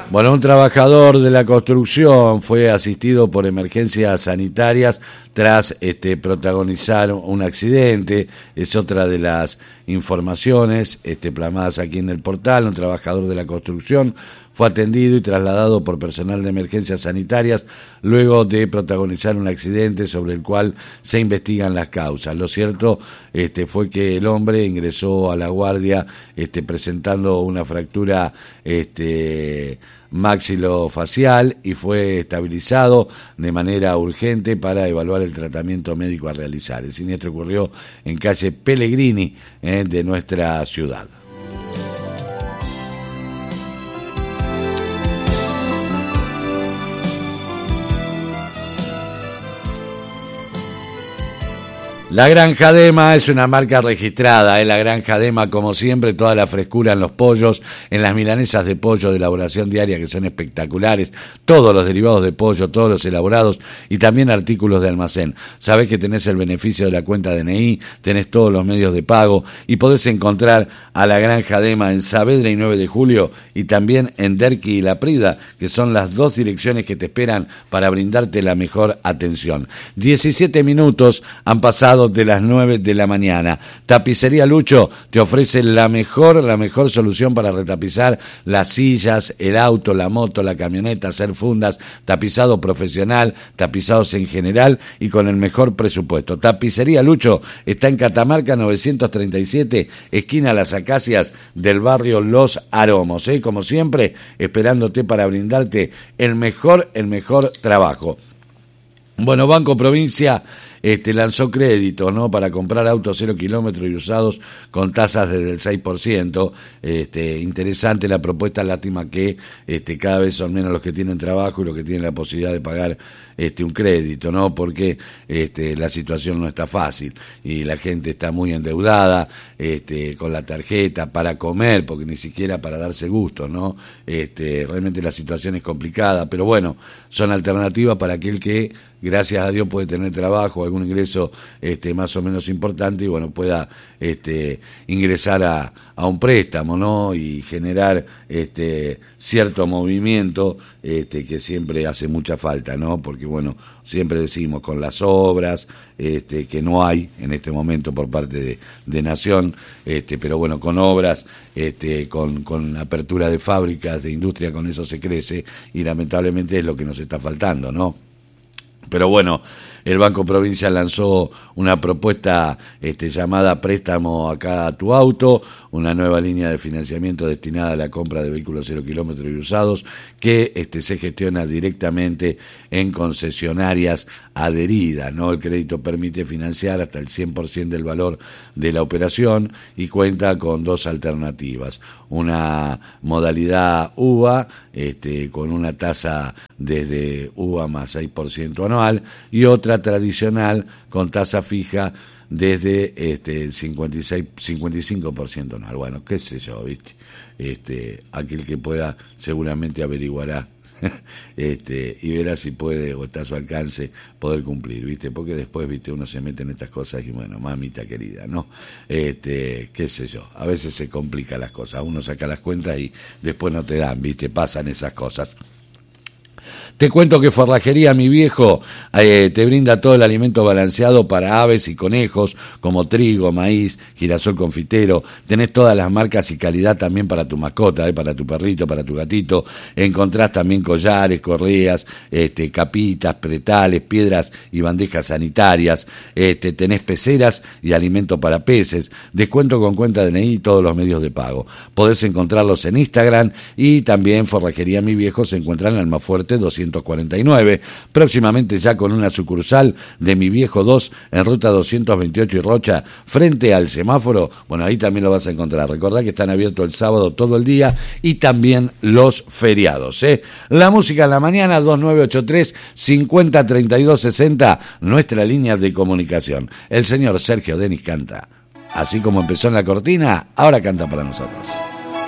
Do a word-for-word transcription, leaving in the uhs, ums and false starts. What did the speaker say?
Bueno, un trabajador de la construcción fue asistido por emergencias sanitarias tras este, protagonizar un accidente. Es otra de las informaciones este, plasmadas aquí en el portal. Un trabajador de la construcción fue atendido y trasladado por personal de emergencias sanitarias luego de protagonizar un accidente sobre el cual se investigan las causas. Lo cierto este, fue que el hombre ingresó a la guardia este, presentando una fractura este, maxilofacial y fue estabilizado de manera urgente para evaluar el tratamiento médico a realizar. El siniestro ocurrió en calle Pellegrini eh, de nuestra ciudad. La Granja Dema es una marca registrada, ¿eh? La Granja Dema, como siempre, toda la frescura en los pollos, en las milanesas de pollo de elaboración diaria que son espectaculares, todos los derivados de pollo, todos los elaborados y también artículos de almacén. Sabés que tenés el beneficio de la cuenta D N I, tenés todos los medios de pago y podés encontrar a La Granja Dema en Saavedra y nueve de julio y también en Derqui y La Prida, que son las dos direcciones que te esperan para brindarte la mejor atención. diecisiete minutos han pasado de las nueve de la mañana. Tapicería Lucho te ofrece la mejor, la mejor solución para retapizar las sillas, el auto, la moto, la camioneta, hacer fundas, tapizado profesional, tapizados en general y con el mejor presupuesto. Tapicería Lucho está en Catamarca novecientos treinta y siete, esquina Las Acacias del barrio Los Aromos, ¿eh? Como siempre, esperándote para brindarte el mejor, el mejor trabajo. Bueno, Banco Provincia Este, lanzó créditos, ¿no?, para comprar autos cero kilómetros y usados con tasas desde el seis por ciento. Este, interesante la propuesta, lástima que este, cada vez son menos los que tienen trabajo y los que tienen la posibilidad de pagar este, un crédito, ¿no?, porque este, la situación no está fácil y la gente está muy endeudada este, con la tarjeta para comer, porque ni siquiera para darse gusto, ¿no? Este, realmente la situación es complicada, pero bueno, son alternativas para aquel que, gracias a Dios, puede tener trabajo, algún ingreso este, más o menos importante y bueno, pueda este, ingresar a, a un préstamo, ¿no?, y generar este, cierto movimiento este, que siempre hace mucha falta, ¿no?, porque bueno, siempre decimos con las obras este, que no hay en este momento por parte de, de Nación, este, pero bueno, con obras, este, con, con apertura de fábricas, de industria, con eso se crece y lamentablemente es lo que nos está faltando, ¿no? Pero bueno, el Banco Provincia lanzó una propuesta este, llamada Préstamo acá a tu auto, una nueva línea de financiamiento destinada a la compra de vehículos cero kilómetros y usados que este, se gestiona directamente en concesionarias adheridas, ¿no? El crédito permite financiar hasta el cien por ciento del valor de la operación y cuenta con dos alternativas. Una modalidad U V A este, con una tasa desde U V A más seis por ciento anual y otra tradicional con tasa fija desde este, el cincuenta y seis, cincuenta y cinco por ciento anual. Bueno, qué sé yo, ¿viste? Este, aquel que pueda seguramente averiguará este, y verá si puede o está a su alcance poder cumplir, ¿viste? Porque después, ¿viste?, uno se mete en estas cosas y bueno, mamita querida, ¿no? Este, qué sé yo, a veces se complican las cosas, uno saca las cuentas y después no te dan, ¿viste? Pasan esas cosas. Te cuento que Forrajería Mi Viejo eh, te brinda todo el alimento balanceado para aves y conejos, como trigo, maíz, girasol confitero. Tenés todas las marcas y calidad también para tu mascota, eh, para tu perrito, para tu gatito. Encontrás también collares, correas, este, capitas, pretales, piedras y bandejas sanitarias. Este, tenés peceras y alimento para peces. Descuento con cuenta D N I y todos los medios de pago. Podés encontrarlos en Instagram y también Forrajería Mi Viejo se encuentra en Almafuerte doscientos cuarenta y nueve, próximamente ya con una sucursal de Mi Viejo dos en ruta doscientos veintiocho y Rocha, frente al semáforo. Bueno, ahí también lo vas a encontrar. Recordá que están abiertos el sábado todo el día y también los feriados, ¿eh? La música en la mañana, dos nueve ocho tres, cincuenta treinta y dos sesenta, nuestra línea de comunicación. El señor Sergio Denis canta. Así como empezó en la cortina, ahora canta para nosotros.